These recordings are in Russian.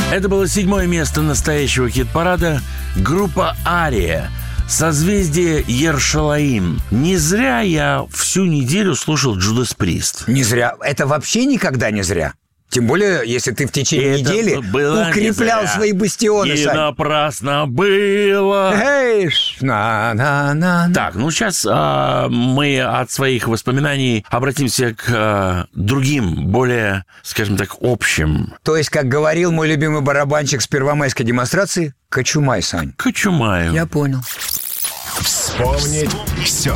Это было 7-е место настоящего хит-парада. Группа «Ария». «Созвездие Йерушалаим». Не зря я всю неделю слушал Judas Priest. Не зря. Это вообще никогда не зря. Тем более, если ты в течение недели укреплял свои бастионы. И напрасно было. Так, ну сейчас мы от своих воспоминаний обратимся к другим, более, скажем так, общим. То есть, как говорил мой любимый барабанщик с первомайской демонстрации, кочумай, Сань. Кочумаю. Я понял. Вспомнить все.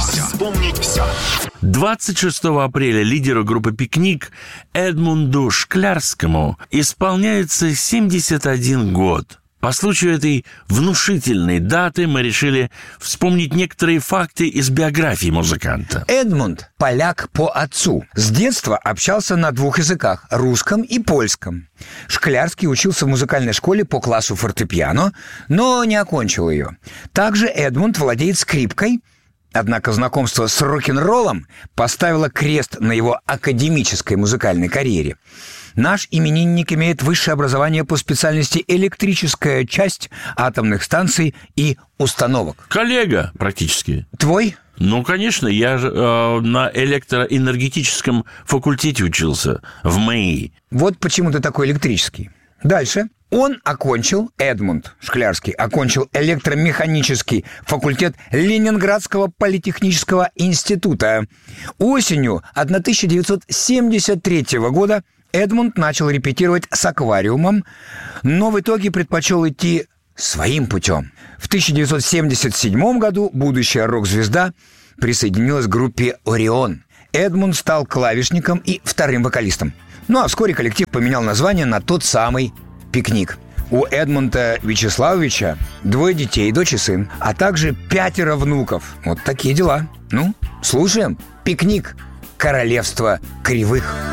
26 апреля лидеру группы «Пикник» Эдмунду Шклярскому исполняется 71 год. По случаю этой внушительной даты мы решили вспомнить некоторые факты из биографии музыканта. Эдмунд – поляк по отцу. С детства общался на 2 языках – русском и польском. Шклярский учился в музыкальной школе по классу фортепиано, но не окончил ее. Также Эдмунд владеет скрипкой, однако знакомство с рок-н-роллом поставило крест на его академической музыкальной карьере. Наш именинник имеет высшее образование по специальности электрическая часть атомных станций и установок. Коллега практически. Твой? Ну, конечно, я же на электроэнергетическом факультете учился в МЭИ. Вот почему ты такой электрический. Дальше. Он окончил, Эдмунд Шклярский, окончил электромеханический факультет Ленинградского политехнического института. Осенью 1973 года Эдмунд начал репетировать с аквариумом, но в итоге предпочел идти своим путем. В 1977 году будущая рок-звезда присоединилась к группе «Орион». Эдмунд стал клавишником и вторым вокалистом. Ну а вскоре коллектив поменял название на тот самый «Пикник». У Эдмунда Вячеславовича 2 детей, дочь и сын, а также 5 внуков. Вот такие дела. Ну, слушаем «Пикник. Королевство кривых».